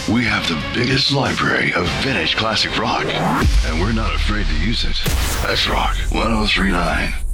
We have the biggest library of vintage classic rock, and we're not afraid to use it. That's Rock 1039.